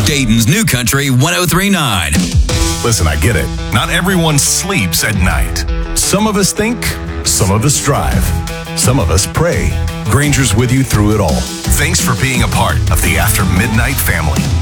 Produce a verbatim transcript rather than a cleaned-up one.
Dayton's New Country one oh three point nine. Listen, I get it. Not everyone sleeps at night. Some of us think, some of us drive, some of us pray. Granger's with you through it all. Thanks for being a part of the After Midnight family.